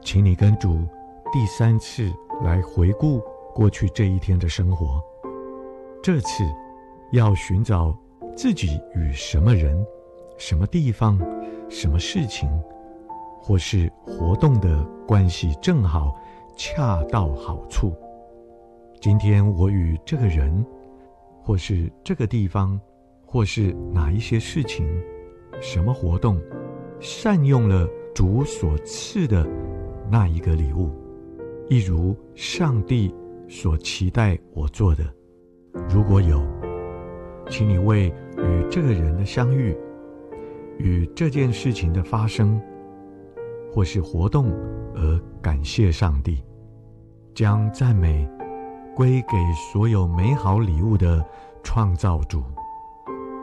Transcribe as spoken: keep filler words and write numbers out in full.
请你跟主第三次来回顾过去这一天的生活。这次要寻找自己与什么人、什么地方、什么事情，或是活动的关系正好恰到好处。今天我与这个人，或是这个地方，或是哪一些事情、什么活动，善用了主所赐的那一个礼物，一如上帝所期待我做的。如果有，请你为与这个人的相遇，与这件事情的发生，或是活动而感谢上帝，将赞美归给所有美好礼物的创造主。